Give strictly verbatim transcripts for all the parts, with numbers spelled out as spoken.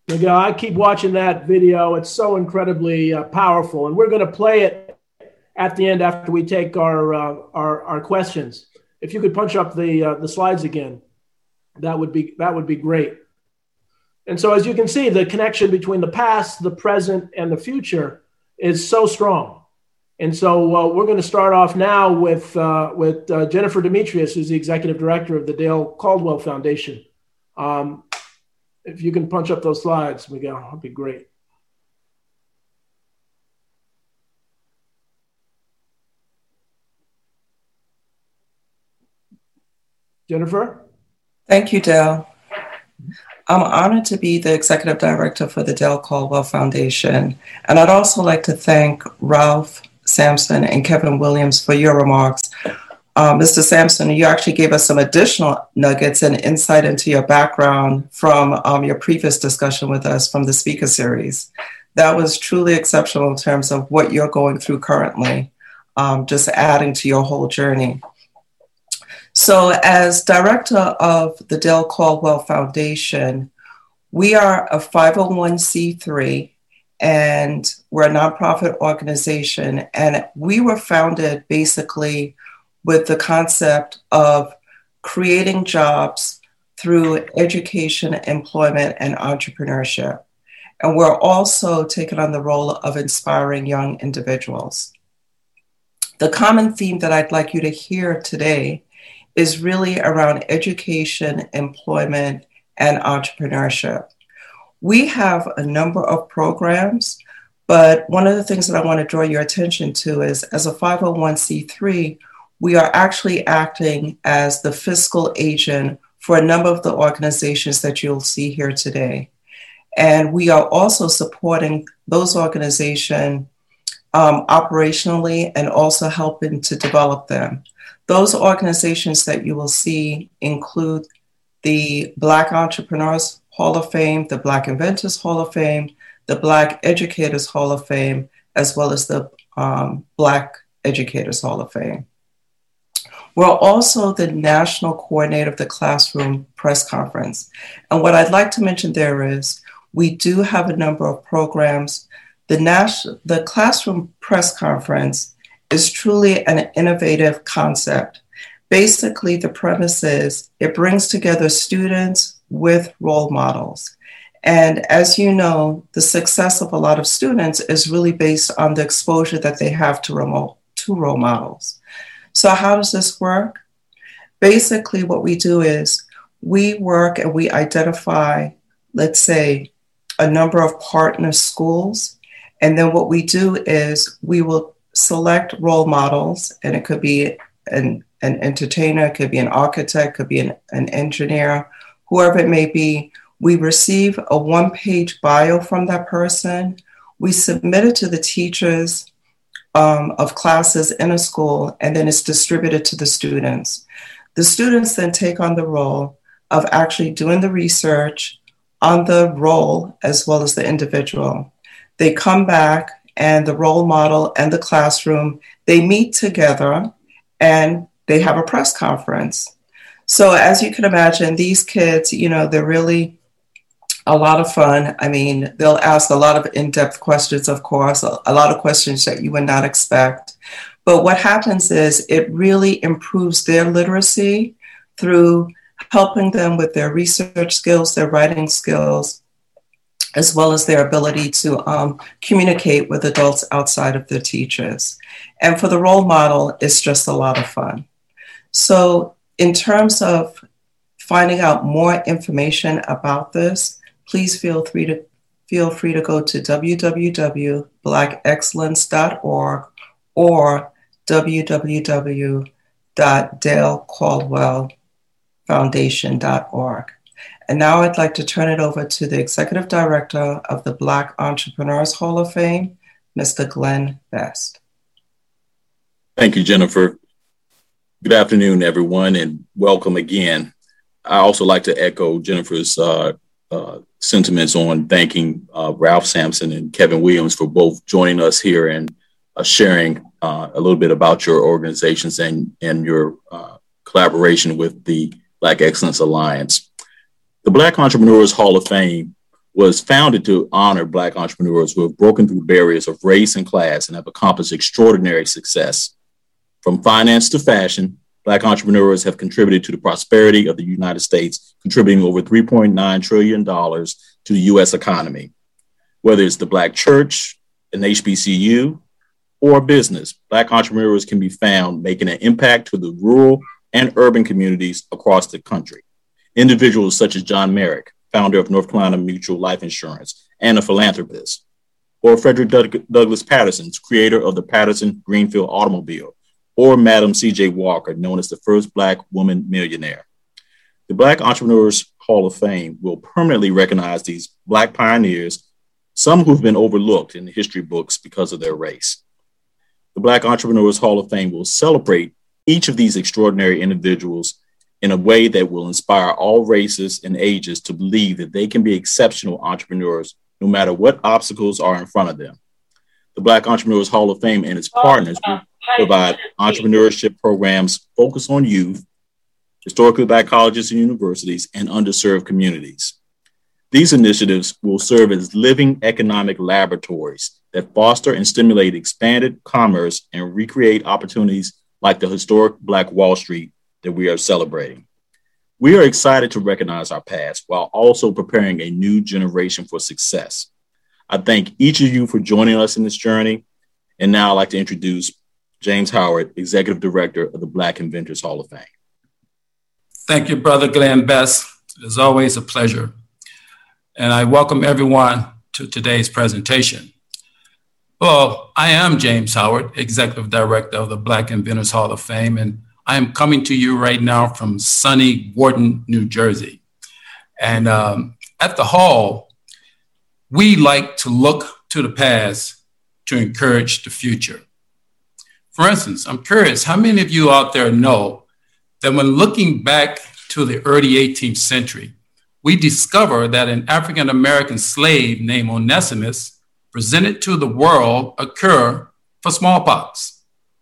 Miguel, I keep watching that video. It's so incredibly uh, powerful, and we're going to play it at the end after we take our uh, our, our questions. If you could punch up the uh, the slides again, that would be that would be great. And so, as you can see, the connection between the past, the present, and the future is so strong. And so, uh, we're going to start off now with uh, with uh, Jennifer Demetrius, who's the executive director of the Dale Caldwell Foundation. Um, if you can punch up those slides, Miguel, that'd be great. Jennifer? Thank you, Dale. I'm honored to be the executive director for the Dale Caldwell Foundation. And I'd also like to thank Ralph Sampson and Kevin Williams for your remarks. Uh, Mister Sampson, you actually gave us some additional nuggets and insight into your background from um, your previous discussion with us from the speaker series. That was truly exceptional in terms of what you're going through currently, um, just adding to your whole journey. So as director of the Dale Caldwell Foundation, we are a five oh one c three, and we're a nonprofit organization. And we were founded basically with the concept of creating jobs through education, employment, and entrepreneurship. And we're also taking on the role of inspiring young individuals. The common theme that I'd like you to hear today is really around education, employment, and entrepreneurship. We have a number of programs, but one of the things that I want to draw your attention to is, as a five oh one c three, we are actually acting as the fiscal agent for a number of the organizations that you'll see here today. And we are also supporting those organizations um, operationally and also helping to develop them. Those organizations that you will see include the Black Entrepreneurs Hall of Fame, the Black Inventors Hall of Fame, the Black Educators Hall of Fame, as well as the um, Black Educators Hall of Fame. We're also the national coordinator of the Classroom Press Conference. And what I'd like to mention there is we do have a number of programs. The, national, the Classroom Press Conference is truly an innovative concept. Basically, the premise is it brings together students with role models. And as you know, the success of a lot of students is really based on the exposure that they have to, remote, to role models. So how does this work? Basically, what we do is we work and we identify, let's say, a number of partner schools. And then what we do is we will select role models, and it could be an, an entertainer, it could be an architect, could be an, an engineer, whoever it may be. We receive a one-page bio from that person. We submit it to the teachers um, of classes in a school, and then it's distributed to the students. The students then take on the role of actually doing the research on the role as well as the individual. They come back, and the role model and the classroom, they meet together and they have a press conference. So as you can imagine, these kids, you know, they're really a lot of fun. I mean, they'll ask a lot of in-depth questions, of course, a, a lot of questions that you would not expect. But what happens is it really improves their literacy through helping them with their research skills, their writing skills, as well as their ability to um, communicate with adults outside of their teachers. And for the role model, it's just a lot of fun. So in terms of finding out more information about this, please feel free to feel free to go to w w w dot black excellence dot org or w w w dot dale caldwell foundation dot org. And now I'd like to turn it over to the Executive Director of the Black Entrepreneurs Hall of Fame, Mister Glenn Best. Thank you, Jennifer. Good afternoon, everyone, and welcome again. I also like to echo Jennifer's uh, uh, sentiments on thanking uh, Ralph Sampson and Kevin Williams for both joining us here and uh, sharing uh, a little bit about your organizations and, and your uh, collaboration with the Black Excellence Alliance. The Black Entrepreneurs Hall of Fame was founded to honor Black entrepreneurs who have broken through barriers of race and class and have accomplished extraordinary success. From finance to fashion, Black entrepreneurs have contributed to the prosperity of the United States, contributing over three point nine trillion dollars to the U S economy. Whether it's the Black church, an H B C U, or a business, Black entrepreneurs can be found making an impact to the rural and urban communities across the country. Individuals such as John Merrick, founder of North Carolina Mutual Life Insurance and a philanthropist, or Frederick Doug- Douglass Patterson, creator of the Patterson Greenfield automobile, or Madam C J Walker, known as the first Black woman millionaire. The Black Entrepreneurs Hall of Fame will permanently recognize these Black pioneers, some who've been overlooked in the history books because of their race. The Black Entrepreneurs Hall of Fame will celebrate each of these extraordinary individuals in a way that will inspire all races and ages to believe that they can be exceptional entrepreneurs no matter what obstacles are in front of them. The Black Entrepreneurs Hall of Fame and its partners will provide entrepreneurship programs focused on youth, historically Black colleges and universities, and underserved communities. These initiatives will serve as living economic laboratories that foster and stimulate expanded commerce and recreate opportunities like the historic Black Wall Street that we are celebrating. We are excited to recognize our past while also preparing a new generation for success. I thank each of you for joining us in this journey. And now I'd like to introduce James Howard, Executive Director of the Black Inventors Hall of Fame. Thank you, Brother Glenn Best. It is always a pleasure. And I welcome everyone to today's presentation. Well, I am James Howard, Executive Director of the Black Inventors Hall of Fame, and I am coming to you right now from sunny Wharton, New Jersey. And um, at the Hall, we like to look to the past to encourage the future. For instance, I'm curious, how many of you out there know that when looking back to the early eighteenth century, we discover that an African-American slave named Onesimus presented to the world a cure for smallpox.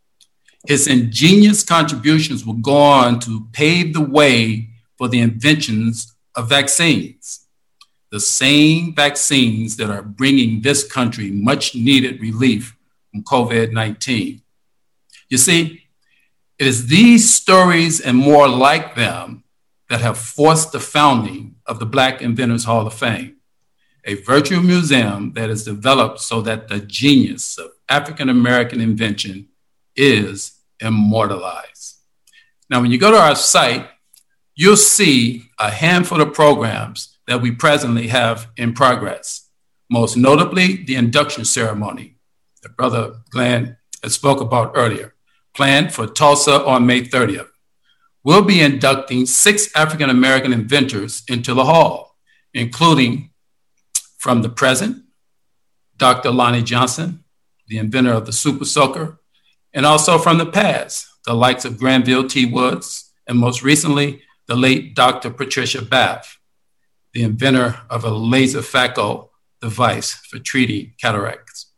His ingenious contributions would go on to pave the way for the inventions of vaccines, the same vaccines that are bringing this country much needed relief from COVID nineteen. You see, it is these stories and more like them that have forced the founding of the Black Inventors Hall of Fame, a virtual museum that is developed so that the genius of African-American invention is immortalized. Now, when you go to our site, you'll see a handful of programs that we presently have in progress, most notably the induction ceremony that Brother Glenn spoke about earlier, planned for Tulsa on May thirtieth. We'll be inducting six African-American inventors into the hall, including from the present, Doctor Lonnie Johnson, the inventor of the Super Soaker, and also from the past, the likes of Granville T. Woods, and most recently, the late Doctor Patricia Bath, the inventor of a laser phaco device for treating cataracts.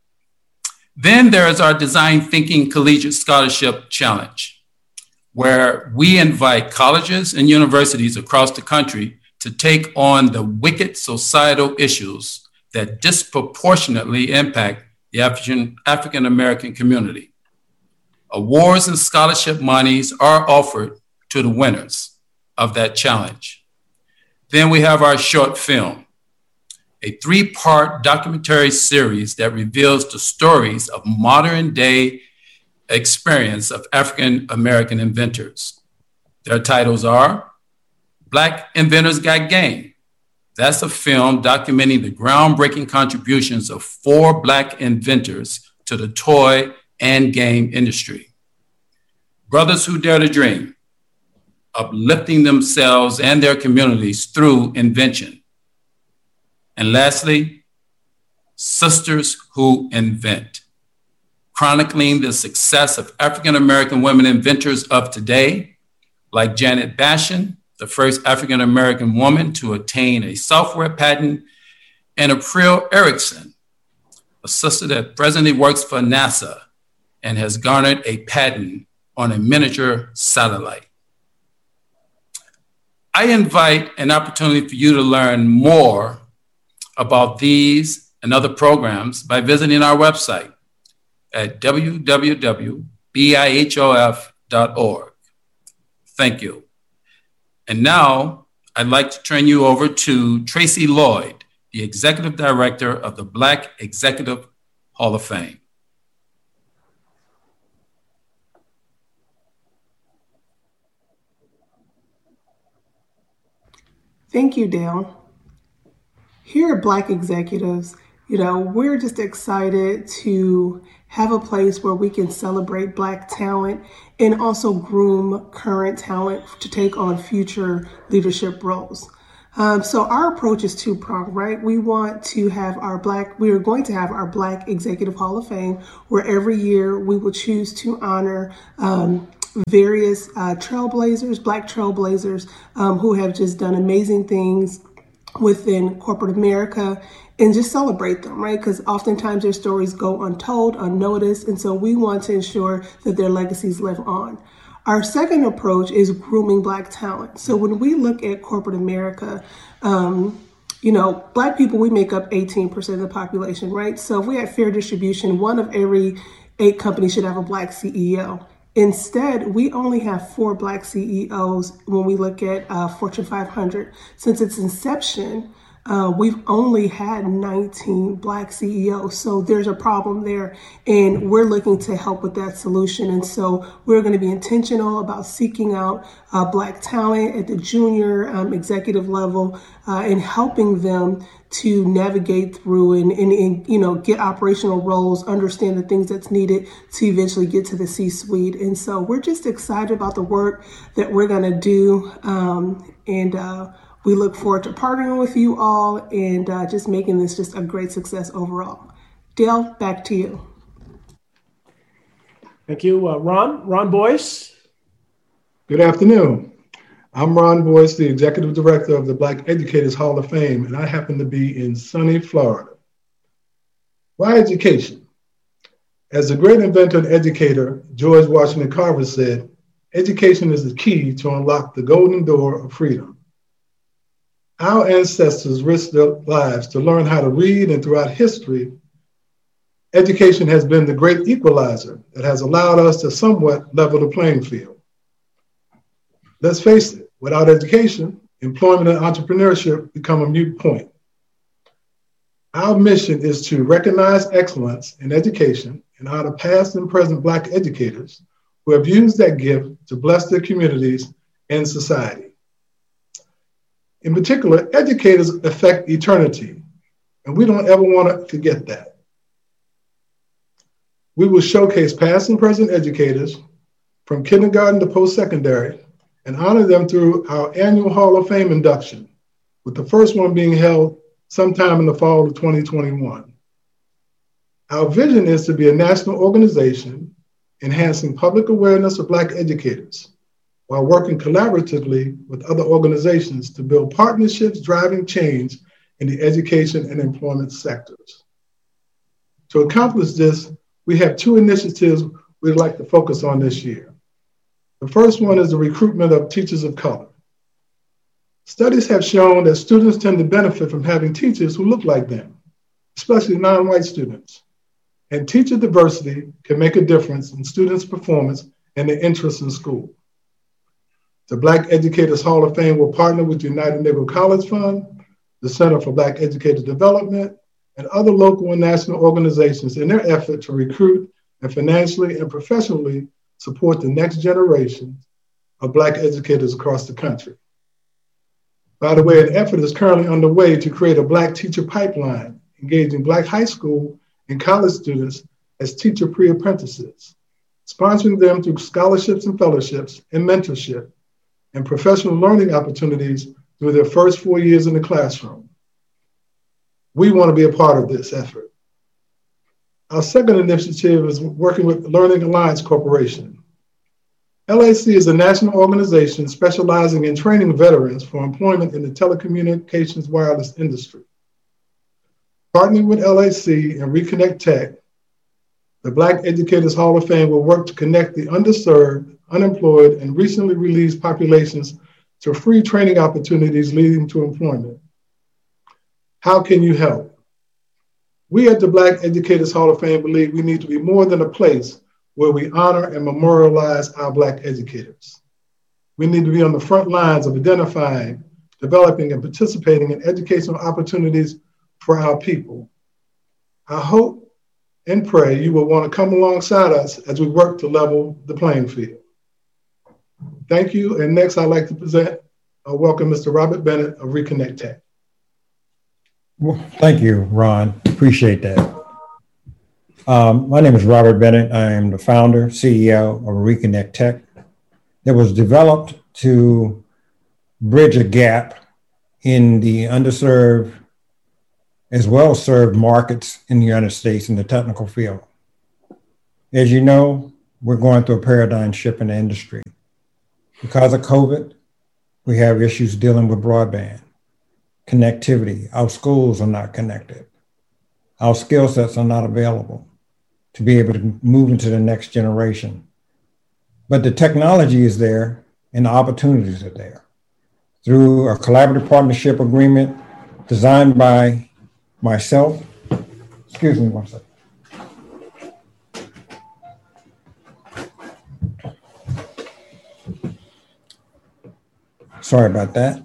Then there is our Design Thinking Collegiate Scholarship Challenge, where we invite colleges and universities across the country to take on the wicked societal issues that disproportionately impact the African, African-American community. Awards and scholarship monies are offered to the winners of that challenge. Then we have our short film, a three-part documentary series that reveals the stories of modern day experience of African-American inventors. Their titles are Black Inventors Got Game. That's a film documenting the groundbreaking contributions of four Black inventors to the toy and game industry. Brothers Who Dare to Dream, uplifting themselves and their communities through invention. And lastly, Sisters Who Invent, chronicling the success of African-American women inventors of today, like Janet Bastion, the first African-American woman to attain a software patent, and April Erickson, a sister that presently works for NASA and has garnered a patent on a miniature satellite. I invite an opportunity for you to learn more about these and other programs by visiting our website at w w w dot b i h o f dot org. Thank you. And now I'd like to turn you over to Tracy Lloyd, the Executive Director of the Black Executive Hall of Fame. Thank you, Dale. Here at Black Executives, you know, we're just excited to have a place where we can celebrate Black talent and also groom current talent to take on future leadership roles. Um, so our approach is two-pronged, right? We want to have our Black, we are going to have our Black Executive Hall of Fame, where every year we will choose to honor um, various uh, trailblazers, Black trailblazers, um, who have just done amazing things within corporate America, and just celebrate them, right? Because oftentimes their stories go untold, unnoticed, and so we want to ensure that their legacies live on. Our second approach is grooming Black talent. So when we look at corporate America, um, you know, Black people, we make up eighteen percent of the population, right? So if we had fair distribution, one of every eight companies should have a Black C E O. Instead, we only have four Black C E Os when we look at uh, Fortune five hundred. Since its inception, uh, we've only had nineteen Black C E Os. So there's a problem there, and we're looking to help with that solution. And so we're going to be intentional about seeking out uh, Black talent at the junior um, executive level uh, and helping them to navigate through and, and, and, you know, get operational roles, understand the things that's needed to eventually get to the C-suite. And so we're just excited about the work that we're going to do. Um, and uh, we look forward to partnering with you all and uh, just making this just a great success overall. Dale, back to you. Thank you. Uh, Ron, Ron Boyce. Good afternoon. I'm Ron Boyce, the Executive Director of the Black Educators Hall of Fame, and I happen to be in sunny Florida. Why education? As the great inventor and educator, George Washington Carver said, education is the key to unlock the golden door of freedom. Our ancestors risked their lives to learn how to read, and throughout history, education has been the great equalizer that has allowed us to somewhat level the playing field. Let's face it, without education, employment and entrepreneurship become a moot point. Our mission is to recognize excellence in education and honor past and present Black educators who have used that gift to bless their communities and society. In particular, educators affect eternity, and we don't ever want to forget that. We will showcase past and present educators from kindergarten to post-secondary and honor them through our annual Hall of Fame induction, with the first one being held sometime in the fall of twenty twenty-one. Our vision is to be a national organization enhancing public awareness of Black educators while working collaboratively with other organizations to build partnerships driving change in the education and employment sectors. To accomplish this, we have two initiatives we'd like to focus on this year. The first one is the recruitment of teachers of color. Studies have shown that students tend to benefit from having teachers who look like them, especially non-white students. And teacher diversity can make a difference in students' performance and their interest in school. The Black Educators Hall of Fame will partner with the United Negro College Fund, the Center for Black Educator Development, and other local and national organizations in their effort to recruit and financially and professionally support the next generation of Black educators across the country. By the way, an effort is currently underway to create a Black teacher pipeline, engaging Black high school and college students as teacher pre-apprentices, sponsoring them through scholarships and fellowships and mentorship and professional learning opportunities through their first four years in the classroom. We want to be a part of this effort. Our second initiative is working with Learning Alliance Corporation. L A C is a national organization specializing in training veterans for employment in the telecommunications wireless industry. Partnering with L A C and Reconnect Tech, the Black Educators Hall of Fame will work to connect the underserved, unemployed, and recently released populations to free training opportunities leading to employment. How can you help? We at the Black Educators Hall of Fame believe we need to be more than a place where we honor and memorialize our Black educators. We need to be on the front lines of identifying, developing, and participating in educational opportunities for our people. I hope and pray you will want to come alongside us as we work to level the playing field. Thank you, and next I'd like to present, uh, welcome Mister Robert Bennett of Reconnect Tech. Well, thank you, Ron. Appreciate that. Um, my name is Robert Bennett. I am the founder, C E O of Reconnect Tech that was developed to bridge a gap in the underserved as well as served markets in the United States in the technical field. As you know, we're going through a paradigm shift in the industry. Because of COVID, we have issues dealing with broadband, connectivity. Our schools are not connected. Our skill sets are not available to be able to move into the next generation. But the technology is there and the opportunities are there. Through a collaborative partnership agreement designed by myself, excuse me one second. Sorry about that.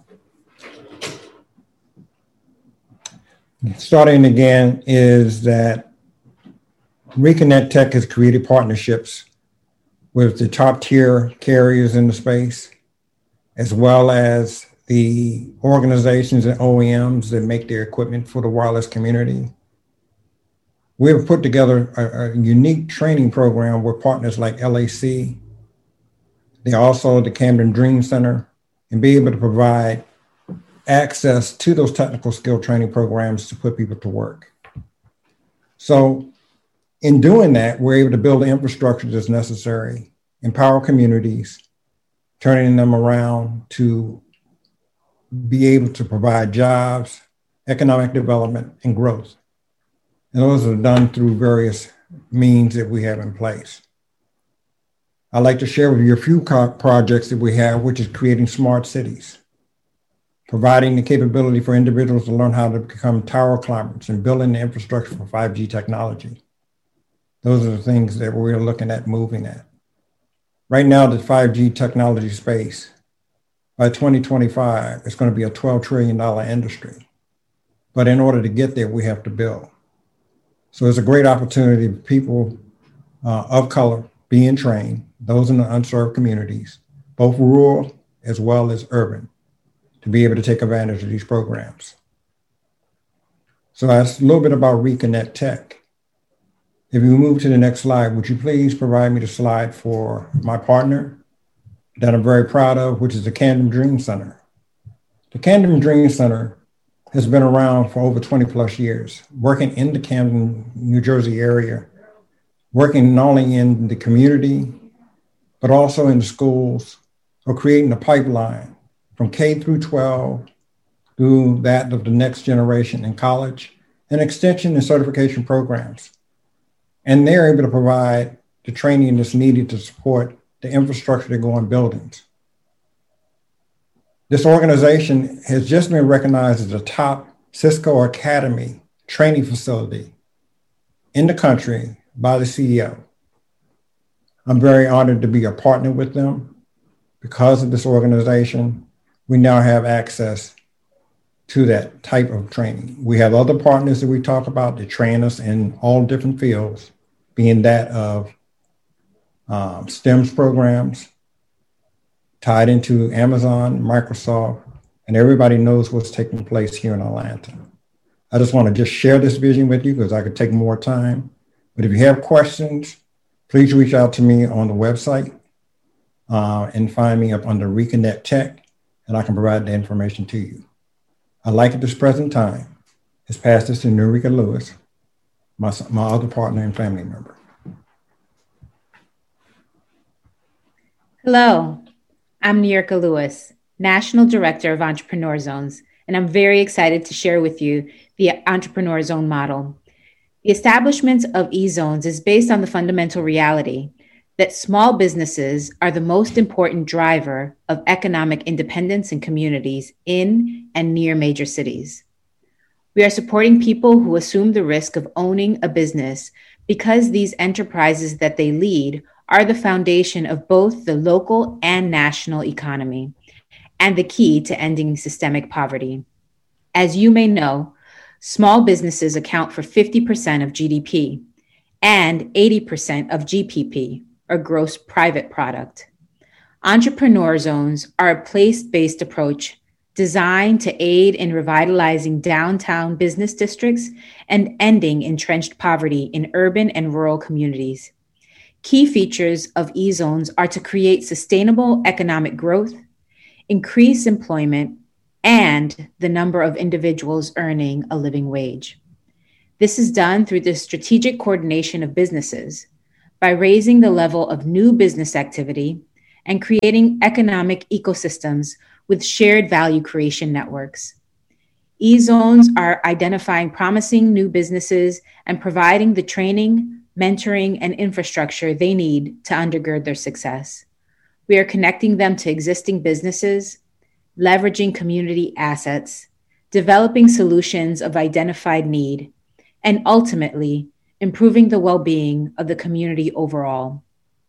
Starting again is that Reconnect Tech has created partnerships with the top tier carriers in the space, as well as the organizations and O E Ms that make their equipment for the wireless community. We have put together a, a unique training program with partners like L A C. They're also the Camden Dream Center, and be able to provide access to those technical skill training programs to put people to work. So in doing that, we're able to build the infrastructure that's necessary, empower communities, turning them around to be able to provide jobs, economic development, and growth. And those are done through various means that we have in place. I'd like to share with you a few co- projects that we have, which is creating smart cities, providing the capability for individuals to learn how to become tower climbers and building the infrastructure for five G technology. Those are the things that we're looking at moving at. Right now, the five G technology space, by twenty twenty-five, it's going to be a twelve trillion dollars industry. But in order to get there, we have to build. So it's a great opportunity for people uh, of color being trained, those in the unserved communities, both rural as well as urban, to be able to take advantage of these programs. So that's a little bit about Reconnect Tech. If you move to the next slide, would you please provide me the slide for my partner that I'm very proud of, which is the Camden Dream Center. The Camden Dream Center has been around for over twenty plus years, working in the Camden, New Jersey area, working not only in the community, but also in the schools, or creating a pipeline from K through twelve through that of the next generation in college, and extension and certification programs. And they're able to provide the training that's needed to support the infrastructure that go in buildings. This organization has just been recognized as the top Cisco Academy training facility in the country by the C E O. I'm very honored to be a partner with them. Because of this organization, we now have access to that type of training. We have other partners that we talk about that train us in all different fields, being that of um, STEMS programs tied into Amazon, Microsoft, and everybody knows what's taking place here in Atlanta. I just want to just share this vision with you because I could take more time. But if you have questions, please reach out to me on the website uh, and find me up under Reconnect Tech, and I can provide the information to you. I'd like at this present time is pass this to Nurika Lewis, my, my other partner and family member. Hello, I'm Nurika Lewis, National Director of Entrepreneur Zones, and I'm very excited to share with you the Entrepreneur Zone model. The establishment of E-Zones is based on the fundamental reality that small businesses are the most important driver of economic independence in communities in and near major cities. We are supporting people who assume the risk of owning a business because these enterprises that they lead are the foundation of both the local and national economy and the key to ending systemic poverty. As you may know, small businesses account for fifty percent of G D P and eighty percent of G P P, or gross private product. Entrepreneur zones are a place-based approach designed to aid in revitalizing downtown business districts and ending entrenched poverty in urban and rural communities. Key features of E-zones are to create sustainable economic growth, increase employment, and the number of individuals earning a living wage. This is done through the strategic coordination of businesses by raising the level of new business activity and creating economic ecosystems with shared value creation networks. E-zones are identifying promising new businesses and providing the training, mentoring, and infrastructure they need to undergird their success. We are connecting them to existing businesses, leveraging community assets, developing solutions of identified need, and ultimately improving the well-being of the community overall.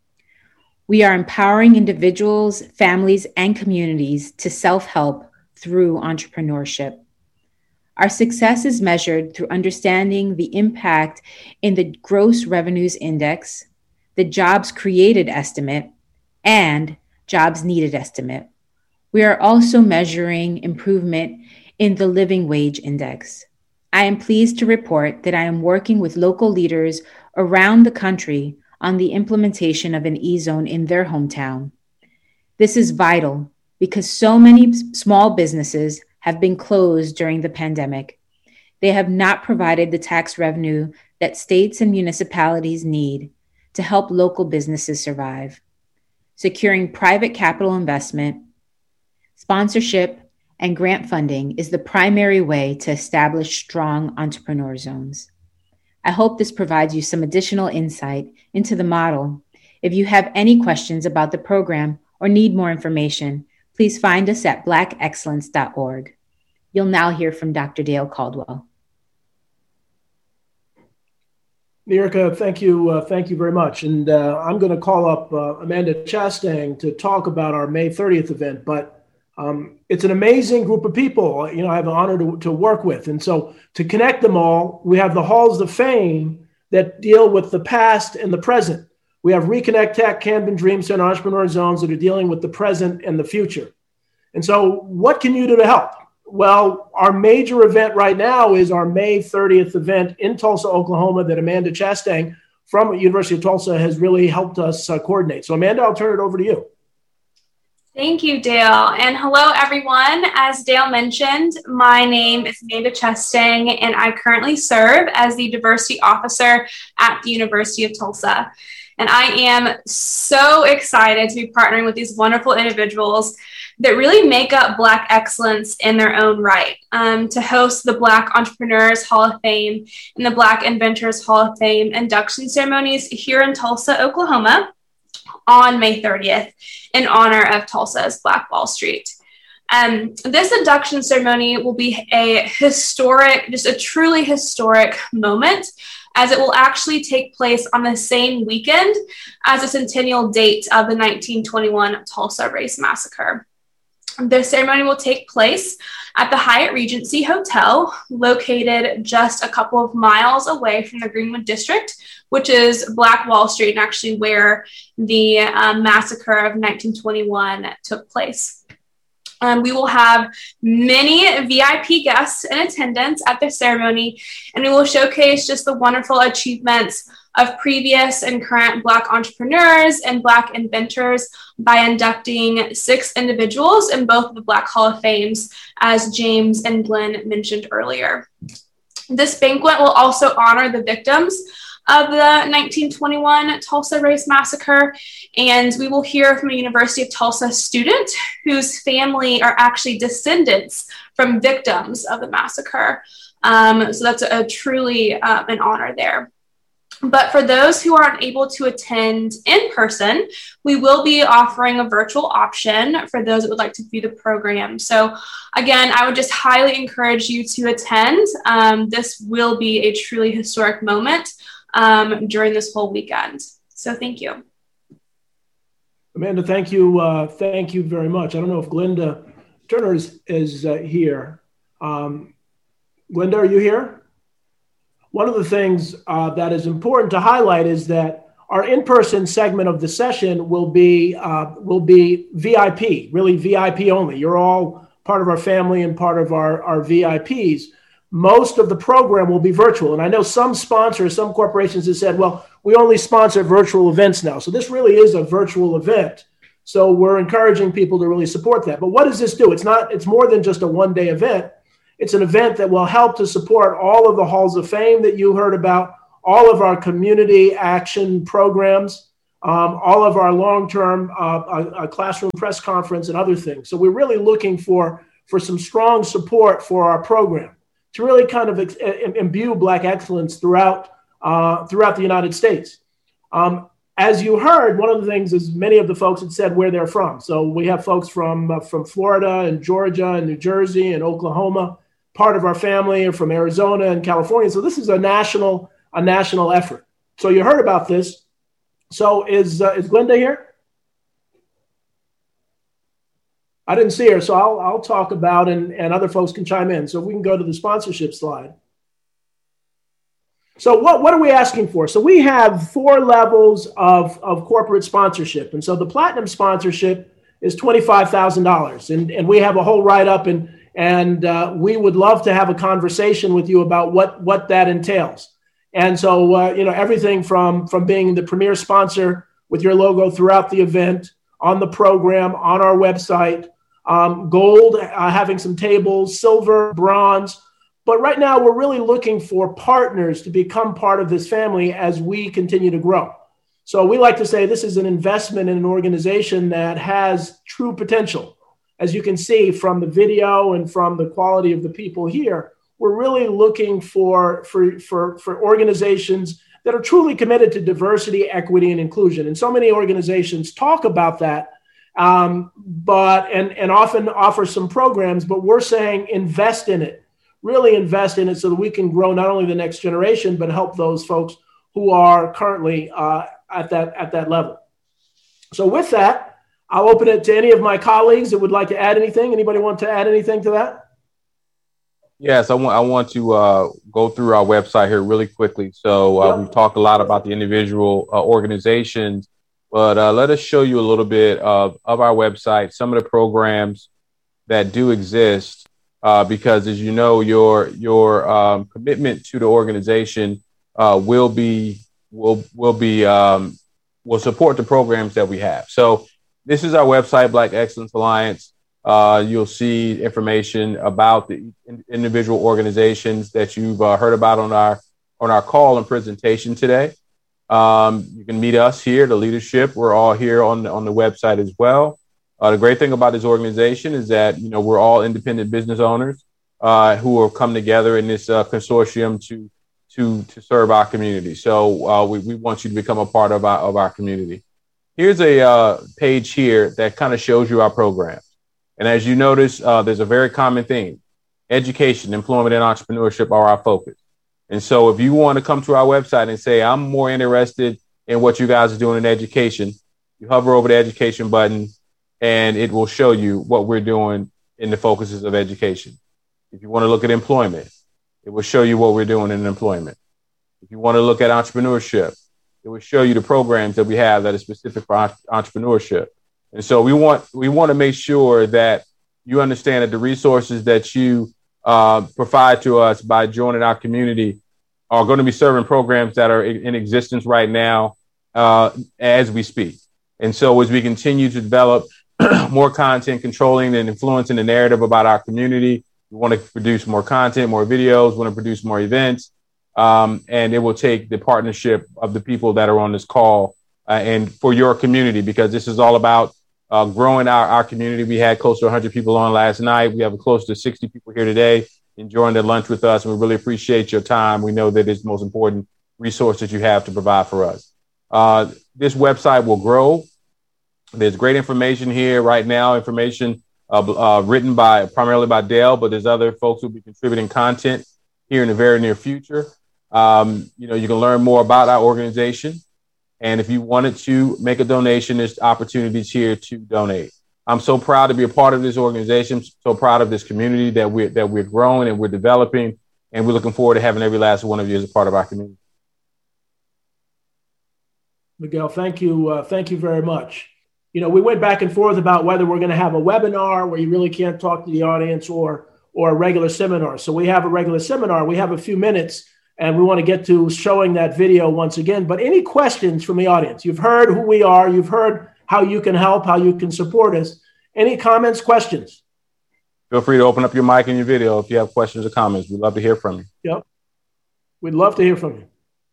We are empowering individuals, families, and communities to self-help through entrepreneurship. Our success is measured through understanding the impact in the gross revenues index, the jobs created estimate, and jobs needed estimate. We are also measuring improvement in the living wage index. I am pleased to report that I am working with local leaders around the country on the implementation of an E-zone in their hometown. This is vital because so many small businesses have been closed during the pandemic. They have not provided the tax revenue that states and municipalities need to help local businesses survive. Securing private capital investment, sponsorship, and grant funding is the primary way to establish strong entrepreneur zones. I hope this provides you some additional insight into the model. If you have any questions about the program or need more information, please find us at black excellence dot org. You'll now hear from Doctor Dale Caldwell. Nierka, thank you. Uh, thank you very much. And uh, I'm going to call up uh, Amanda Chastang to talk about our May thirtieth event, but Um, it's an amazing group of people, you know, I have the honor to, to work with. And so to connect them all, we have the halls of fame that deal with the past and the present. We have Reconnect Tech, Camden Dream Center, Entrepreneur Zones that are dealing with the present and the future. And so what can you do to help? Well, our major event right now is our May thirtieth event in Tulsa, Oklahoma, that Amanda Chastang from University of Tulsa has really helped us uh, coordinate. So Amanda, I'll turn it over to you. Thank you, Dale. And hello, everyone. As Dale mentioned, my name is Amanda Chastang, and I currently serve as the diversity officer at the University of Tulsa. And I am so excited to be partnering with these wonderful individuals that really make up Black excellence in their own right, um, to host the Black Entrepreneurs Hall of Fame and the Black Inventors Hall of Fame induction ceremonies here in Tulsa, Oklahoma, on May thirtieth in honor of Tulsa's Black Wall Street. Um, this induction ceremony will be a historic, just a truly historic moment, as it will actually take place on the same weekend as the centennial date of the nineteen twenty-one Tulsa Race Massacre. The ceremony will take place at the Hyatt Regency Hotel, located just a couple of miles away from the Greenwood District, which is Black Wall Street, and actually where the um, massacre of nineteen twenty-one took place. Um, we will have many V I P guests in attendance at the ceremony, and we will showcase just the wonderful achievements of previous and current Black entrepreneurs and Black inventors by inducting six individuals in both of the Black Hall of Fames, as James and Glenn mentioned earlier. This banquet will also honor the victims of the nineteen twenty-one Tulsa Race Massacre, and we will hear from a University of Tulsa student whose family are actually descendants from victims of the massacre. Um, so that's a, a truly uh, an honor there. But for those who aren't able to attend in person, we will be offering a virtual option for those that would like to view the program. So again, I would just highly encourage you to attend. Um, this will be a truly historic moment um, during this whole weekend. So thank you. Amanda, thank you. Uh, thank you very much. I don't know if Glenda Turner is, is uh, here. Um, Glenda, are you here? One of the things uh, that is important to highlight is that our in-person segment of the session will be uh, will be V I P, really V I P only. You're all part of our family and part of our, our V I Ps. Most of the program will be virtual. And I know some sponsors, some corporations have said, well, we only sponsor virtual events now. So this really is a virtual event. So we're encouraging people to really support that. But what does this do? It's not, it's more than just a one-day event. It's an event that will help to support all of the halls of fame that you heard about, all of our community action programs, um, all of our long-term uh, uh, classroom press conference and other things. So we're really looking for, for some strong support for our program to really kind of ex- imbue Black excellence throughout, uh, throughout the United States. Um, as you heard, one of the things is many of the folks had said where they're from. So we have folks from, uh, from Florida and Georgia and New Jersey and Oklahoma. Part of our family are from Arizona and California. So this is a national, a national effort. So you heard about this. So is, uh, is Glenda here? I didn't see her, so I'll, I'll talk about, and, and other folks can chime in. So if we can go to the sponsorship slide. So what, what are we asking for? So we have four levels of, of corporate sponsorship. And so the platinum sponsorship is twenty-five thousand dollars. And, and we have a whole write-up, and And uh, we would love to have a conversation with you about what, what that entails. And so, uh, you know, everything from, from being the premier sponsor with your logo throughout the event, on the program, on our website, um, gold, uh, having some tables, silver, bronze. But right now, we're really looking for partners to become part of this family as we continue to grow. So we like to say this is an investment in an organization that has true potential. As you can see from the video and from the quality of the people here, we're really looking for, for, for, for organizations that are truly committed to diversity, equity, and inclusion. And so many organizations talk about that, um, but and, and often offer some programs, but we're saying invest in it, really invest in it so that we can grow not only the next generation, but help those folks who are currently uh, at that, at that level. So with that, I'll open it to any of my colleagues that would like to add anything. Anybody want to add anything to that? Yes, I want I want to uh, go through our website here really quickly. So uh, yep. We've talked a lot about the individual uh, organizations, but uh, let us show you a little bit of, of our website, some of the programs that do exist, uh, because as you know, your your um, commitment to the organization uh, will be will will be um, will support the programs that we have. So this is our website, Black Excellence Alliance. Uh, you'll see information about the in- individual organizations that you've uh, heard about on our on our call and presentation today. Um, you can meet us here, the leadership. We're all here on the, on the website as well. Uh, the great thing about this organization is that, you know, we're all independent business owners uh, who have come together in this uh, consortium to to to serve our community. So uh, we, we want you to become a part of our of our community. Here's a uh, page here that kind of shows you our programs. And as you notice, uh, there's a very common theme. Education, employment, and entrepreneurship are our focus. And so if you want to come to our website and say, I'm more interested in what you guys are doing in education, you hover over the education button and it will show you what we're doing in the focuses of education. If you want to look at employment, it will show you what we're doing in employment. If you want to look at entrepreneurship, it will show you the programs that we have that are specific for entrepreneurship. And so we want we want to make sure that you understand that the resources that you uh, provide to us by joining our community are going to be serving programs that are in existence right now uh, as we speak. And so as we continue to develop more content, controlling and influencing the narrative about our community, we want to produce more content, more videos, want to produce more events. Um, and it will take the partnership of the people that are on this call uh, and for your community, because this is all about uh, growing our, our community. We had close to one hundred people on last night. We have close to sixty people here today enjoying their lunch with us. And we really appreciate your time. We know that it's most important resource that you have to provide for us. Uh, this website will grow. There's great information here right now, information uh, uh, written by primarily by Dale, but there's other folks who will be contributing content here in the very near future. Um, you know, you can learn more about our organization. And if you wanted to make a donation, there's opportunities here to donate. I'm so proud to be a part of this organization, so proud of this community that we're, that we're growing and we're developing. And we're looking forward to having every last one of you as a part of our community. Miguel, thank you. Uh, thank you very much. You know, we went back and forth about whether we're going to have a webinar where you really can't talk to the audience or, or a regular seminar. So we have a regular seminar. We have a few minutes and we want to get to showing that video once again. But any questions from the audience? You've heard who we are. You've heard how you can help, how you can support us. Any comments, questions? Feel free to open up your mic and your video if you have questions or comments. We'd love to hear from you. Yep. We'd love to hear from you.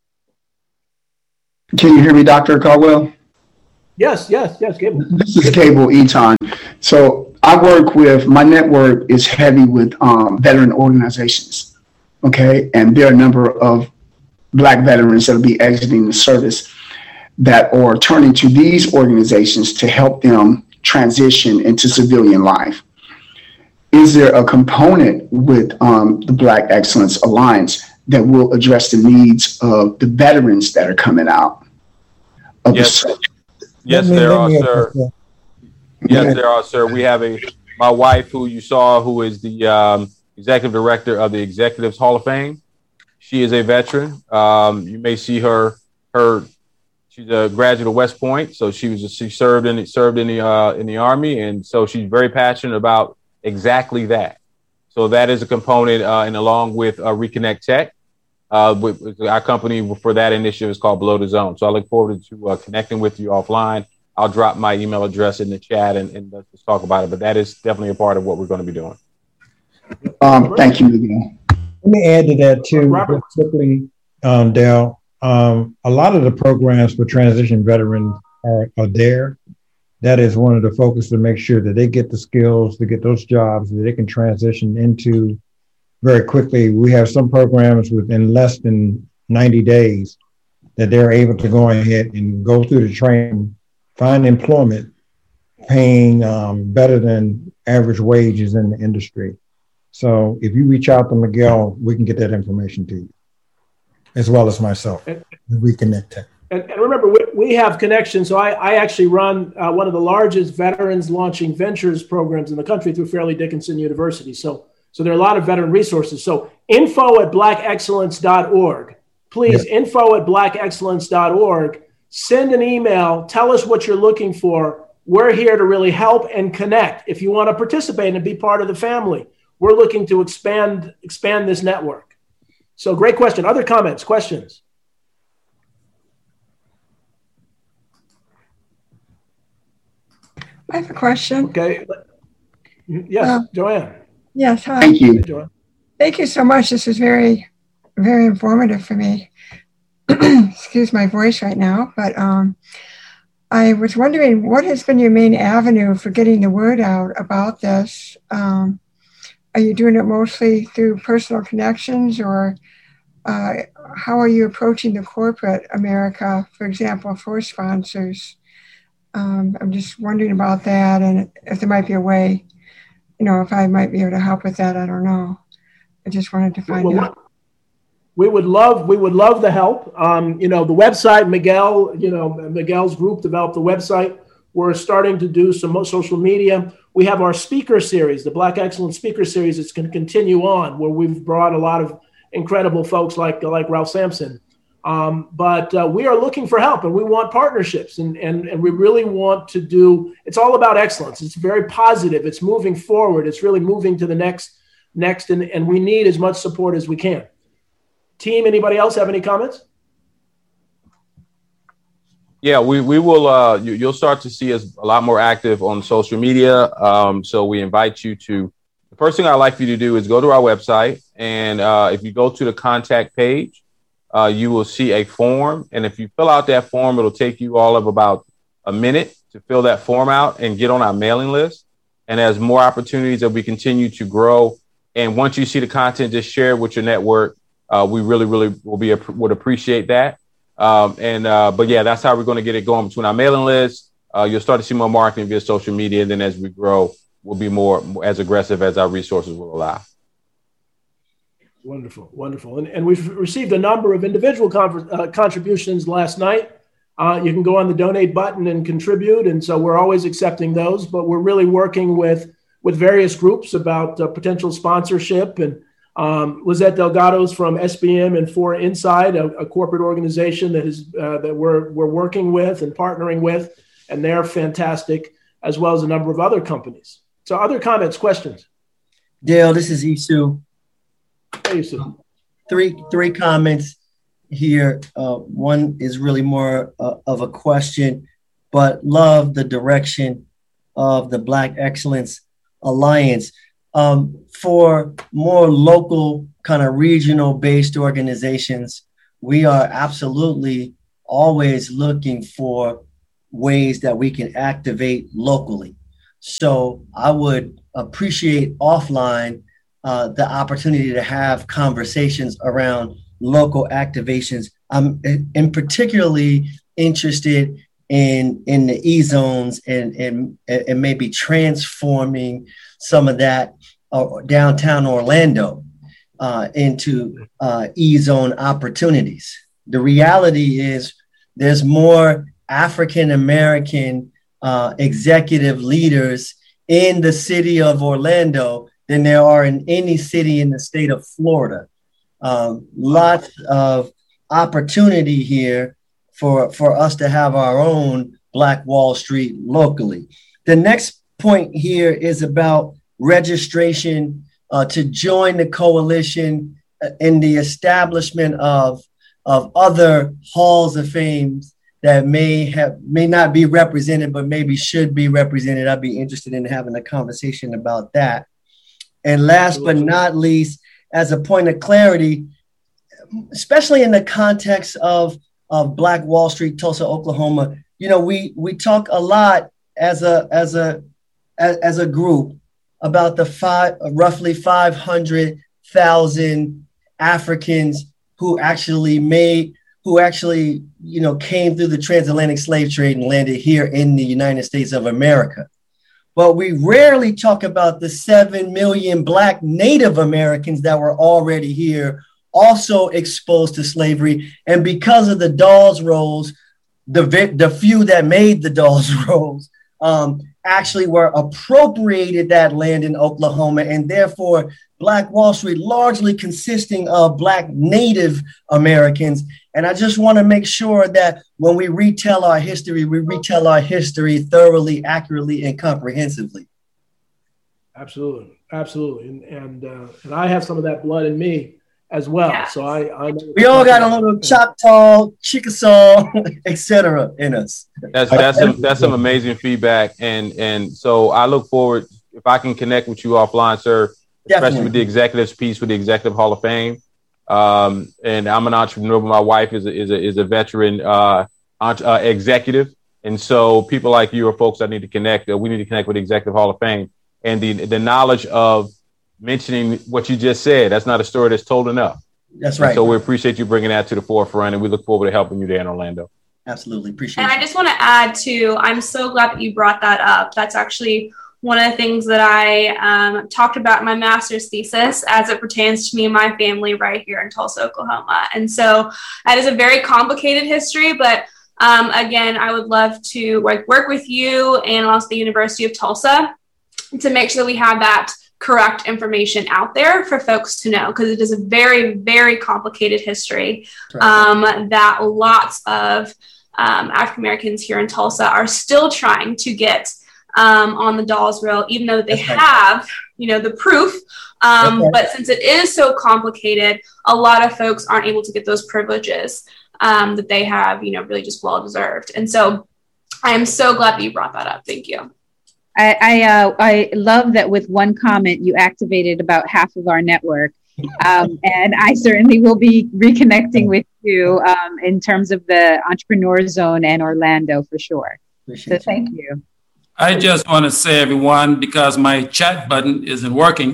Can you hear me, Doctor Caldwell? Yes, yes, yes, Gable. This is Gable Eaton. So I work with, my network is heavy with um, veteran organizations, okay? And there are a number of Black veterans that will be exiting the service that are turning to these organizations to help them transition into civilian life. Is there a component with um, the Black Excellence Alliance that will address the needs of the veterans that are coming out? Of yes, the yes, there are, sir. Yes, there are, sir. We have a my wife, who you saw, who is the um, executive director of the Executives Hall of Fame. She is a veteran. Um, you may see her. Her she's a graduate of West Point, so she was she served in served in the uh, in the Army, and so she's very passionate about exactly that. So that is a component, uh, and along with uh, Reconnect Tech. Uh, with, with our company for that initiative is called Below the Zone. So I look forward to uh, connecting with you offline. I'll drop my email address in the chat and, and let's talk about it. But that is definitely a part of what we're going to be doing. Um, thank you, Miguel. Let me add to that too, just quickly, um, Dale. Um, a lot of the programs for transition veterans are, are there. That is one of the focus to make sure that they get the skills to get those jobs that they can transition into very quickly. We have some programs within less than ninety days that they're able to go ahead and go through the training, find employment, paying um, better than average wages in the industry. So if you reach out to Miguel, we can get that information to you, as well as myself. And, Reconnect Tech. And, and remember, we, we have connections. So I, I actually run uh, one of the largest veterans launching ventures programs in the country through Fairleigh Dickinson University. So So there are a lot of veteran resources. So info at black excellence dot org. Please, yeah. info at black excellence dot org. Send an email. Tell us what you're looking for. We're here to really help and connect. If you want to participate and be part of the family, we're looking to expand, expand this network. So great question. Other comments, questions? I have a question. Okay. Yes, uh, Joanne. Yes, hi. Thank you. Thank you so much. This was very, very informative for me. Excuse my voice right now, but um, I was wondering, what has been your main avenue for getting the word out about this? Um, are you doing it mostly through personal connections, or uh, how are you approaching the corporate America, for example, for sponsors? Um, I'm just wondering about that, and if there might be a way, you know, if I might be able to help with that, I don't know. I just wanted to find well, out. We would love, we would love the help. Um, you know, the website, Miguel, you know, Miguel's group developed the website. We're starting to do some social media. We have our speaker series, the Black Excellence Speaker Series. It's going to continue on, where we've brought a lot of incredible folks like, like Ralph Sampson. Um, but uh, we are looking for help, and we want partnerships, and, and, and we really want to do, it's all about excellence. It's very positive. It's moving forward. It's really moving to the next, next, and, and we need as much support as we can. Team, anybody else have any comments? Yeah, we, we will, uh, you, you'll start to see us a lot more active on social media. Um, so we invite you to, the first thing I'd like for you to do is go to our website. And uh, if you go to the contact page, Uh, you will see a form. And if you fill out that form, it'll take you all of about a minute to fill that form out and get on our mailing list. And as more opportunities that we continue to grow, and once you see the content, just share it with your network. uh, we really, really will be would appreciate that. Um, and uh, but yeah, that's how we're going to get it going between our mailing list. Uh, you'll start to see more marketing via social media, and then as we grow, we'll be more as aggressive as our resources will allow. Wonderful, wonderful. And, and we've received a number of individual con- uh, contributions last night. Uh, you can go on the donate button and contribute. And so we're always accepting those, but we're really working with, with various groups about uh, potential sponsorship. And um, Lizette Delgado's from S B M and For Inside, a, a corporate organization that is uh, that we're, we're working with and partnering with, and they're fantastic, as well as a number of other companies. So other comments, questions? Dale, this is Isu. Hey, Isu. Three, three comments here. Uh, one is really more uh, of a question, but love the direction of the Black Excellence Alliance. Um, for more local, kind of regional based organizations, we are absolutely always looking for ways that we can activate locally. So I would appreciate offline uh, the opportunity to have conversations around local activations. I'm in particularly interested in, in the E-zones and, and, and maybe transforming some of that uh, downtown Orlando uh, into uh, E-zone opportunities. The reality is there's more African-American uh, executive leaders in the city of Orlando than there are in any city in the state of Florida. Um, lots of opportunity here for, for us to have our own Black Wall Street locally. The next point here is about registration uh, to join the coalition in the establishment of, of other halls of fame that may have may not be represented, but maybe should be represented. I'd be interested in having a conversation about that. And last but not least, as a point of clarity, especially in the context of, of Black Wall Street, Tulsa, Oklahoma, you know, we we talk a lot as a as a as, as a group about the five roughly five hundred thousand Africans who actually made who actually, you know, came through the transatlantic slave trade and landed here in the United States of America. But we rarely talk about the seven million Black Native Americans that were already here, also exposed to slavery. And because of the Dawes Rolls, the, the few that made the Dawes Rolls um, actually were appropriated that land in Oklahoma, and therefore Black Wall Street largely consisting of Black Native Americans. And I just want to make sure that when we retell our history, we retell our history thoroughly, accurately, and comprehensively. Absolutely, absolutely, and and, uh, and I have some of that blood in me as well. Yeah. So I, I know we all got a little Choctaw, Chickasaw, et cetera in us. That's that's some, that's some amazing feedback, and and so I look forward if I can connect with you offline, sir. Especially Definitely. With the executives piece with the Executive Hall of Fame. Um, and I'm an entrepreneur, but my wife is a, is a, is a veteran uh, uh, executive. And so people like you are folks that need to connect. Uh, we need to connect with the Executive Hall of Fame. And the the knowledge of mentioning what you just said, that's not a story that's told enough. That's right. And so we appreciate you bringing that to the forefront, and we look forward to helping you there in Orlando. Absolutely. Appreciate it. And you. I just want to add too, I'm so glad that you brought that up. That's actually one of the things that I um, talked about in my master's thesis as it pertains to me and my family right here in Tulsa, Oklahoma. And so that is a very complicated history, but um, again, I would love to like, work with you and also the University of Tulsa to make sure that we have that correct information out there for folks to know, because it is a very, very complicated history um, that lots of um, African Americans here in Tulsa are still trying to get Um, on the Dawes Roll, even though they have, you know, the proof. Um, okay. But since it is so complicated, a lot of folks aren't able to get those privileges um, that they have, you know, really just well deserved. And so I am so glad that you brought that up. Thank you. I I, uh, I love that with one comment you activated about half of our network. Um, and I certainly will be reconnecting with you um, in terms of the Entrepreneur Zone and Orlando for sure. Appreciate so thank you. I just want to say, everyone, because my chat button isn't working,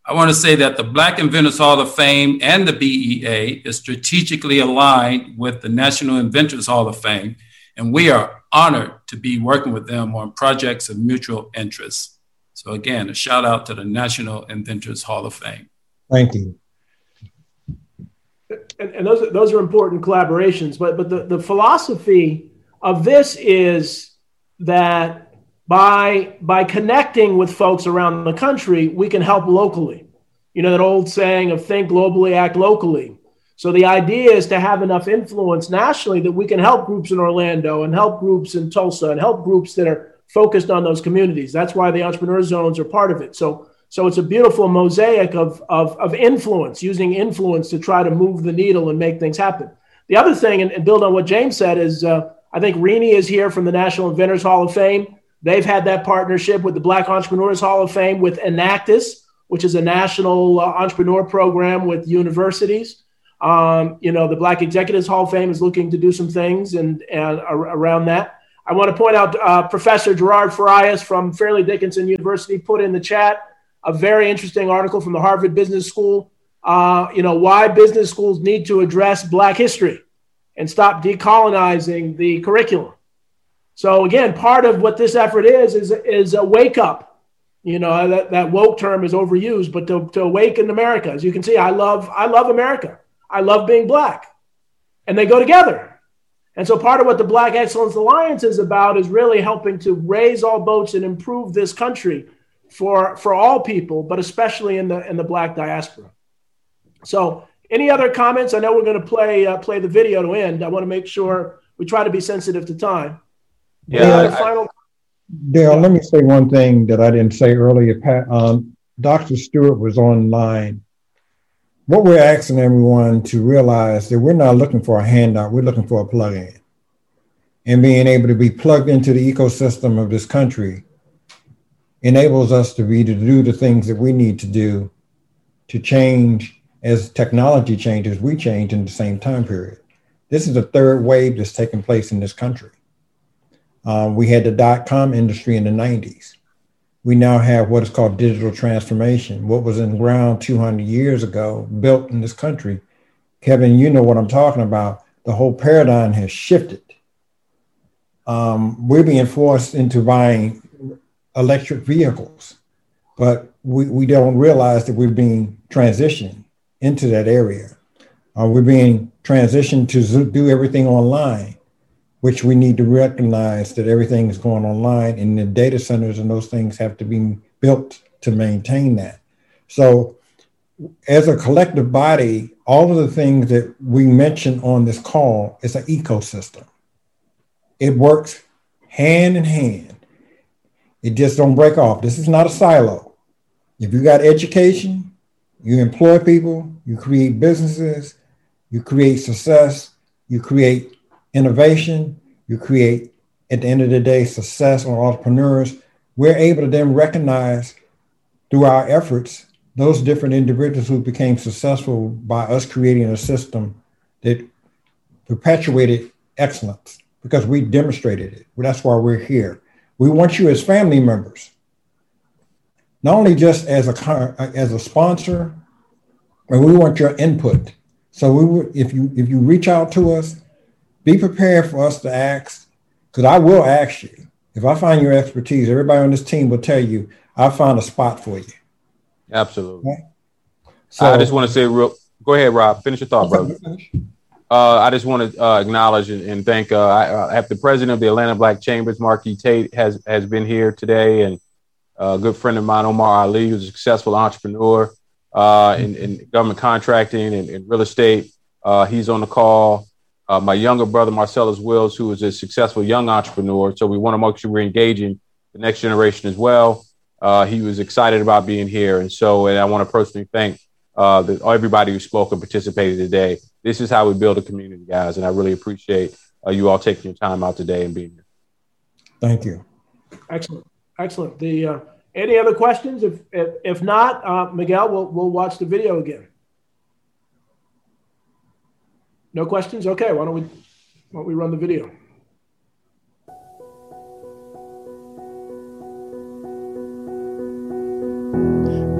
I want to say that the Black Inventors Hall of Fame and the B E A is strategically aligned with the National Inventors Hall of Fame, and we are honored to be working with them on projects of mutual interest. So again, a shout out to the National Inventors Hall of Fame. Thank you. And, and those, those are important collaborations, but, but the, the philosophy of this is that by, by connecting with folks around the country, we can help locally. You know, that old saying of think globally, act locally. So the idea is to have enough influence nationally that we can help groups in Orlando and help groups in Tulsa and help groups that are focused on those communities. That's why the entrepreneur zones are part of it. So, so it's a beautiful mosaic of, of, of influence, using influence to try to move the needle and make things happen. The other thing, and, and build on what James said, is uh, I think Rini is here from the National Inventors Hall of Fame. They've had that partnership with the Black Entrepreneurs Hall of Fame with Enactus, which is a national uh, entrepreneur program with universities. Um, you know, the Black Executives Hall of Fame is looking to do some things and, and uh, around that. I want to point out uh, Professor Gerard Farias from Fairleigh Dickinson University put in the chat a very interesting article from the Harvard Business School, uh, you know, why business schools need to address Black history and stop decolonizing the curriculum. So again, part of what this effort is, is, is a wake up. You know, that, that woke term is overused, but to, to awaken America. As you can see, I love, I love America. I love being Black. And they go together. And so part of what the Black Excellence Alliance is about is really helping to raise all boats and improve this country for, for all people, but especially in the, in the Black diaspora. So any other comments? I know we're going to play, uh, play the video to end. I want to make sure we try to be sensitive to time. Yeah, uh, final. Dale, let me say one thing that I didn't say earlier. Pat, um, Doctor Stewart was online. What we're asking everyone to realize that we're not looking for a handout, we're looking for a plug-in. And being able to be plugged into the ecosystem of this country enables us to be to do the things that we need to do to change as technology changes, we change in the same time period. This is the third wave that's taking place in this country. Um, we had the dot-com industry in the nineties. We now have what is called digital transformation. What was in the ground two hundred years ago, built in this country. Kevin, you know what I'm talking about. The whole paradigm has shifted. Um, we're being forced into buying electric vehicles, but we, we don't realize that we're being transitioned into that area. Uh, we're being transitioned to do everything online, which we need to recognize that everything is going online, and the data centers and those things have to be built to maintain that. So as a collective body, all of the things that we mentioned on this call is an ecosystem. It works hand in hand. It just don't break off. This is not a silo. If you got education, you employ people, you create businesses, you create success, you create innovation, you create, at the end of the day, success on entrepreneurs. We're able to then recognize through our efforts those different individuals who became successful by us creating a system that perpetuated excellence because we demonstrated it. That's why we're here. We want you as family members, not only just as a as a sponsor, but we want your input. So we, if you if you reach out to us, be prepared for us to ask, because I will ask you. If I find your expertise, everybody on this team will tell you, I found a spot for you. Absolutely. Okay? So I just want to say real, go ahead, Rob, finish your thought, brother. Uh, I just want to uh, acknowledge and, and thank uh, I, uh, the president of the Atlanta Black Chambers, Marquis Tate, has, has been here today, and a good friend of mine, Omar Ali, who's a successful entrepreneur uh, in, in government contracting and, and real estate. Uh, he's on the call. Uh, my younger brother, Marcellus Wills, who is a successful young entrepreneur. So we want to make sure we're engaging the next generation as well. Uh, he was excited about being here. And so and I want to personally thank uh, the, everybody who spoke and participated today. This is how we build a community, guys. And I really appreciate uh, you all taking your time out today and being here. Thank you. Excellent. Excellent. The uh, any other questions? If if, if not, uh, Miguel, we'll, we'll watch the video again. No questions? Okay, why don't we, why don't we run the video?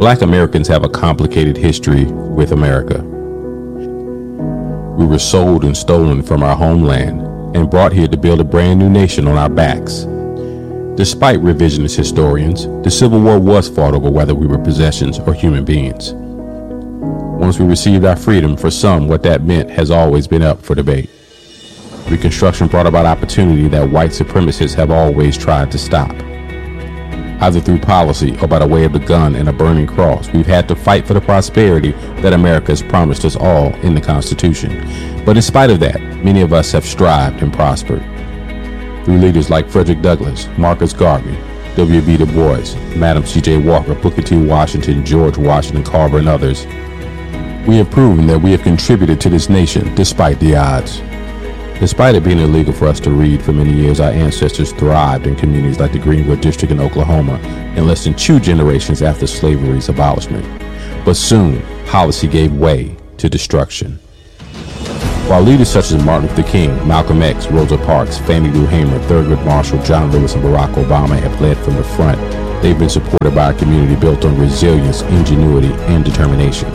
Black Americans have a complicated history with America. We were sold and stolen from our homeland and brought here to build a brand new nation on our backs. Despite revisionist historians, the Civil War was fought over whether we were possessions or human beings. Once we received our freedom, for some, what that meant has always been up for debate. Reconstruction brought about opportunity that white supremacists have always tried to stop. Either through policy or by the way of the gun and a burning cross, we've had to fight for the prosperity that America has promised us all in the Constitution. But in spite of that, many of us have strived and prospered. Through leaders like Frederick Douglass, Marcus Garvey, W B Du Bois, Madam C J Walker, Booker T. Washington, George Washington Carver, and others, we have proven that we have contributed to this nation despite the odds. Despite it being illegal for us to read for many years, our ancestors thrived in communities like the Greenwood District in Oklahoma in less than two generations after slavery's abolishment. But soon, policy gave way to destruction. While leaders such as Martin Luther King, Malcolm X, Rosa Parks, Fannie Lou Hamer, Thurgood Marshall, John Lewis, and Barack Obama have led from the front, they've been supported by a community built on resilience, ingenuity, and determination.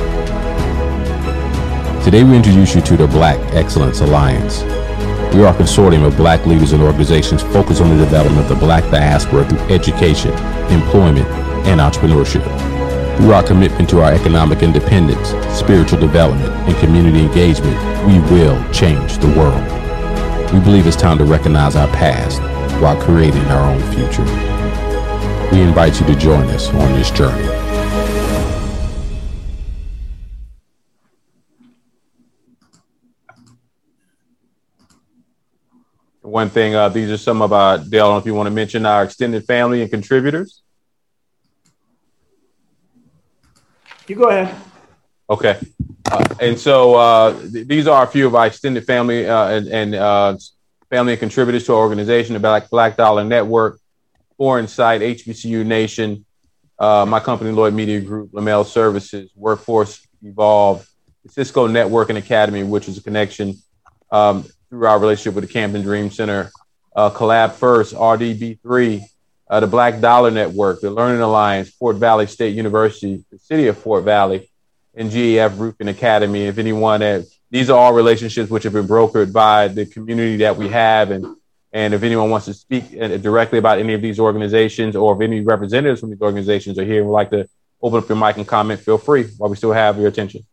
Today we introduce you to the Black Excellence Alliance. We are a consortium of Black leaders and organizations focused on the development of the Black diaspora through education, employment, and entrepreneurship. Through our commitment to our economic independence, spiritual development, and community engagement, we will change the world. We believe it's time to recognize our past while creating our own future. We invite you to join us on this journey. One thing, uh, these are some of our, Dale, I don't know if you want to mention our extended family and contributors. You go ahead. Okay. Uh, and so uh, th- these are a few of our extended family uh, and, and uh, family and contributors to our organization, the Black, Black Dollar Network, Foreign Sight, H B C U Nation, uh, my company, Lloyd Media Group, Lamel Services, Workforce Evolve, Cisco Network and Academy, which is a connection um, through our relationship with the Camden Dream Center, uh, Collab First, R D B three, uh, the Black Dollar Network, the Learning Alliance, Fort Valley State University, the City of Fort Valley, and G E F Roofing Academy. If anyone, that, these are all relationships which have been brokered by the community that we have. And, and if anyone wants to speak directly about any of these organizations, or if any representatives from these organizations are here and would like to open up your mic and comment, feel free while we still have your attention.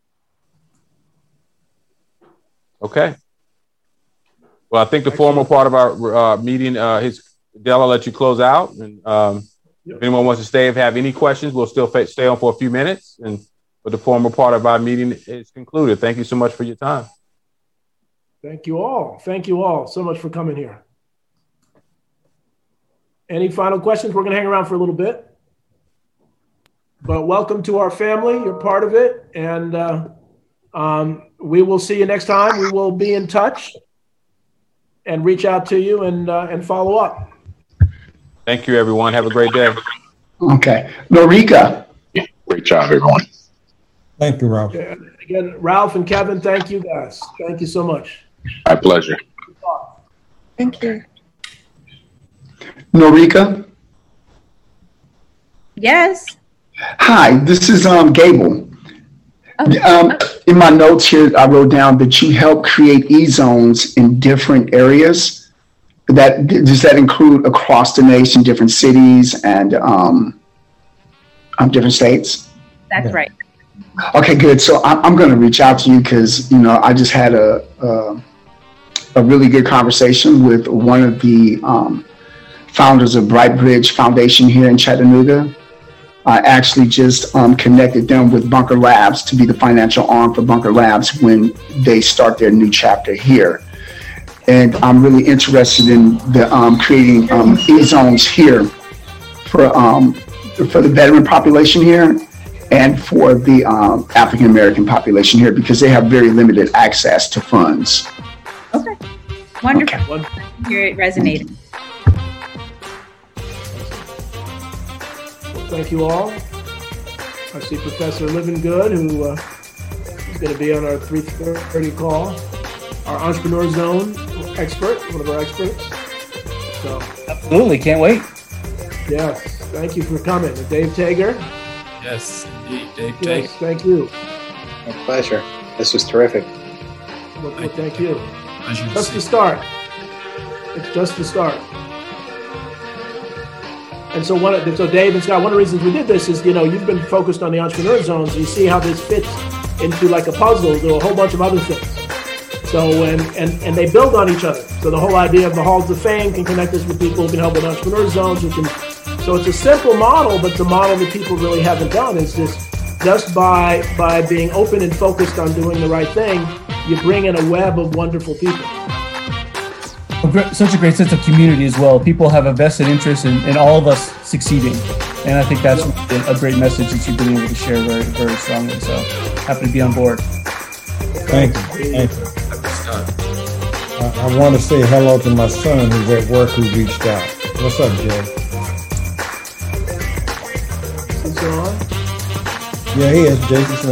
Okay. Well, I think the formal part of our uh, meeting, uh, his, Dell, I'll let you close out. And um, yep. If anyone wants to stay, if have any questions, we'll still fa- stay on for a few minutes. And but the formal part of our meeting is concluded. Thank you so much for your time. Thank you all. Thank you all so much for coming here. Any final questions? We're going to hang around for a little bit. But welcome to our family. You're part of it. And uh, um, we will see you next time. We will be in touch and reach out to you and uh, and follow up. Thank you, everyone. Have a great day. Okay. Norika. Yeah, great job, everyone. Thank you, Ralph. Yeah, again, Ralph and Kevin, thank you guys. Thank you so much. My pleasure. Thank you. Norika. Yes. Hi, this is um Gable. Oh. Um, in my notes here, I wrote down that you help create e-zones in different areas. That does that include across the nation, different cities and um, um different states? That's right. Okay, good. So I'm, I'm going to reach out to you because you know I just had a a, a really good conversation with one of the um, founders of Bright Bridge Foundation here in Chattanooga. I actually just um, connected them with Bunker Labs to be the financial arm for Bunker Labs when they start their new chapter here. And I'm really interested in the um, creating um, e-zones here for um, for the veteran population here and for the um, African American population here because they have very limited access to funds. Okay, wonderful. Okay. Well, hear it resonated. Thank you all. I see Professor Living Good, who uh, is going to be on our three thirty call, our Entrepreneur Zone expert, one of our experts. So, absolutely, can't wait. Yes, thank you for coming. Dave Tager Yes, indeed. Dave, yes, thank you. My pleasure. This was terrific. Well, well, thank you. Pleasure to Just see the start. It's just the start. And so, one, so Dave and Scott, one of the reasons we did this is, you know, you've been focused on the entrepreneur zones. You see how this fits into like a puzzle to a whole bunch of other things. So, and, and, and they build on each other. So the whole idea of the halls of fame can connect us with people who can help with entrepreneur zones. Who can, so it's a simple model, but the model that people really haven't done is this: just by by being open and focused on doing the right thing, you bring in a web of wonderful people. Such a great sense of community as well. People have a vested interest in, in all of us succeeding. And I think that's yep. a great message that you've been able to share very, very strongly. So happy to be on board. Thank you. Thank you. I, I want to say hello to my son who's at work who reached out. What's up, Jay? Is it on? Yeah, he is. Jason Smith.